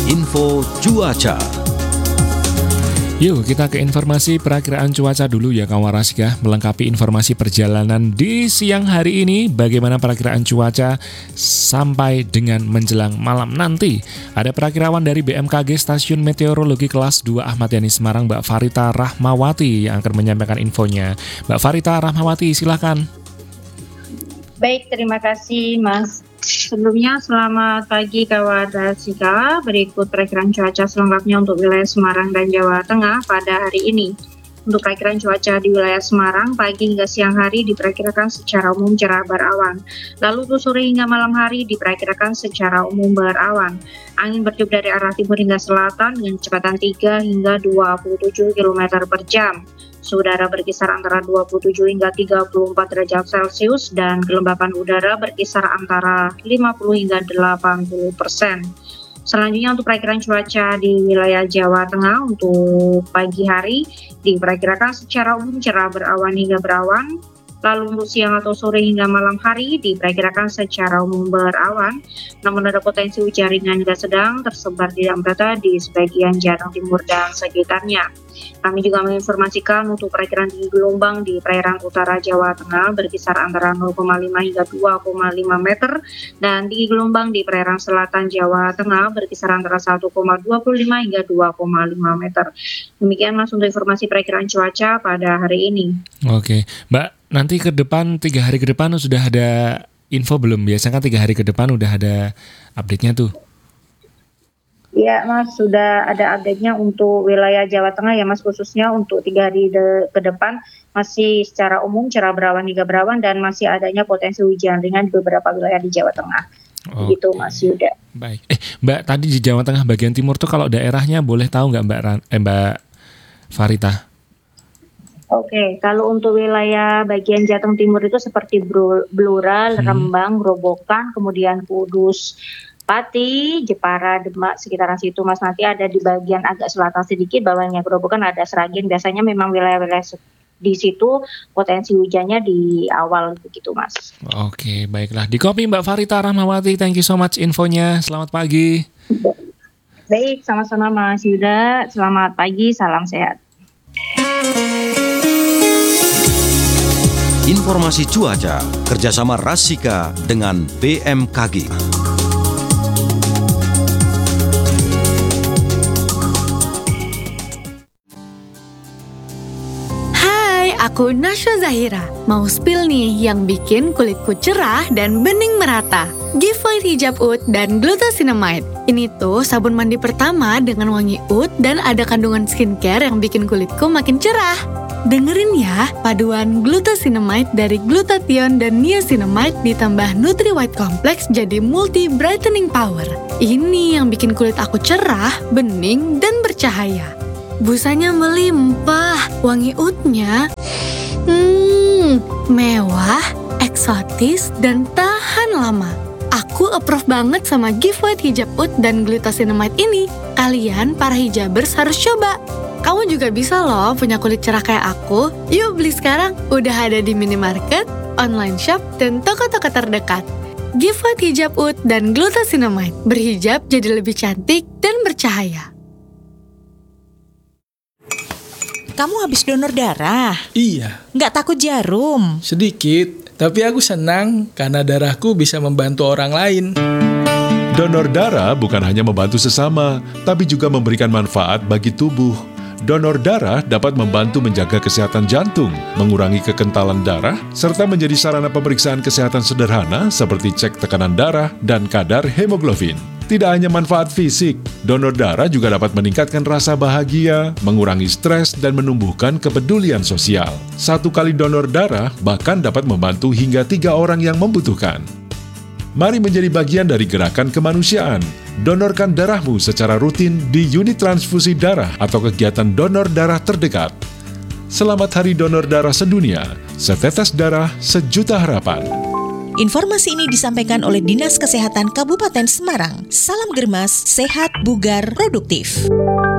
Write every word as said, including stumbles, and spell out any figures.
Info cuaca. Yuk kita ke informasi perakiraan cuaca dulu ya kawan Rasika. Melengkapi informasi perjalanan di siang hari ini, bagaimana perakiraan cuaca sampai dengan menjelang malam nanti. Ada perakirawan dari B M K G Stasiun Meteorologi Kelas dua Ahmad Yani Semarang, Mbak Farita Rahmawati yang akan menyampaikan infonya. Mbak Farita Rahmawati, silakan. Baik, terima kasih Mas. Sebelumnya selamat pagi kawan Rasika. Berikut perakiraan cuaca selengkapnya untuk wilayah Semarang dan Jawa Tengah pada hari ini. Untuk perakiraan cuaca di wilayah Semarang, pagi hingga siang hari diperkirakan secara umum cerah berawan. Lalu untuk sore hingga malam hari diperkirakan secara umum berawan. Angin bertiup dari arah timur hingga selatan dengan kecepatan tiga hingga dua puluh tujuh kilometer per jam. Suhu udara berkisar antara dua puluh tujuh hingga tiga puluh empat derajat Celcius dan kelembapan udara berkisar antara lima puluh hingga delapan puluh persen. Selanjutnya untuk perakiraan cuaca di wilayah Jawa Tengah untuk pagi hari diperkirakan secara umum cerah berawan hingga berawan. Lalu untuk siang atau sore hingga malam hari diperkirakan secara umum berawan, namun ada potensi hujan ringan hingga sedang tersebar tidak merata di sebagian Jawa Timur dan sekitarnya. Kami juga menginformasikan untuk perakiraan tinggi gelombang di perairan utara Jawa Tengah berkisar antara nol koma lima hingga dua koma lima meter dan tinggi gelombang di perairan selatan Jawa Tengah berkisar antara satu koma dua lima hingga dua koma lima meter. Demikian Mas untuk informasi perakiraan cuaca pada hari ini. Oke, Mbak, nanti ke depan, tiga hari ke depan sudah ada info belum? Biasanya kan tiga hari ke depan udah ada update-nya tuh. Ya Mas, sudah ada update-nya untuk wilayah Jawa Tengah ya Mas, khususnya untuk tiga hari de- ke depan masih secara umum cerah berawan hingga berawan dan masih adanya potensi hujan ringan di beberapa wilayah di Jawa Tengah. Oke. Gitu Mas Yuda. Baik. Eh Mbak, tadi di Jawa Tengah bagian timur tuh kalau daerahnya boleh tahu nggak Mbak Ran- eh, Mbak Farita? Oke, kalau untuk wilayah bagian Jateng Timur itu seperti Blora, hmm. Rembang, Grobogan, kemudian Kudus, Pati, Jepara, Demak, sekitaran situ Mas. Nanti ada di bagian agak selatan sedikit, bawahnya Grobogan ada Sragen. Biasanya memang wilayah-wilayah di situ potensi hujannya di awal begitu Mas. Oke, baiklah. Di copy Mbak Farita Rahmawati, thank you so much infonya. Selamat pagi. Baik, sama-sama Mas Yuda. Selamat pagi, salam sehat. Informasi cuaca kerjasama Rasika dengan B M K G. Hai, aku Nasya Zahira. Mau spill nih yang bikin kulitku cerah dan bening merata. Giveaway Hijab Oud dan Glucosinamide. Ini tuh sabun mandi pertama dengan wangi oud dan ada kandungan skincare yang bikin kulitku makin cerah. Dengerin ya, paduan Glucosinamide dari glutathione dan niacinamide ditambah Nutri White Complex jadi multi brightening power. Ini yang bikin kulit aku cerah, bening, dan bercahaya. Busanya melimpah, wangi oudnya hmm, mewah, eksotis, dan tahan lama. Aku approve banget sama Giveaway Hijab Oud dan Glucosinamide ini. Kalian para hijabers harus coba. Kamu juga bisa loh punya kulit cerah kayak aku. Yuk beli sekarang, udah ada di minimarket, online shop, dan toko-toko terdekat. Giveaway Hijab Oud dan Glucosinamide. Berhijab jadi lebih cantik dan bercahaya. Kamu habis donor darah? Iya. Nggak takut jarum? Sedikit, tapi aku senang karena darahku bisa membantu orang lain. Donor darah bukan hanya membantu sesama, tapi juga memberikan manfaat bagi tubuh. Donor darah dapat membantu menjaga kesehatan jantung, mengurangi kekentalan darah, serta menjadi sarana pemeriksaan kesehatan sederhana seperti cek tekanan darah dan kadar hemoglobin. Tidak hanya manfaat fisik, donor darah juga dapat meningkatkan rasa bahagia, mengurangi stres, dan menumbuhkan kepedulian sosial. Satu kali donor darah bahkan dapat membantu hingga tiga orang yang membutuhkan. Mari menjadi bagian dari gerakan kemanusiaan. Donorkan darahmu secara rutin di unit transfusi darah atau kegiatan donor darah terdekat. Selamat Hari Donor Darah Sedunia. Setetes darah, sejuta harapan. Informasi ini disampaikan oleh Dinas Kesehatan Kabupaten Semarang. Salam Germas, sehat, bugar, produktif.